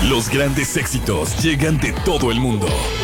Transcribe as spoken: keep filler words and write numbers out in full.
Los grandes éxitos llegan de todo el mundo.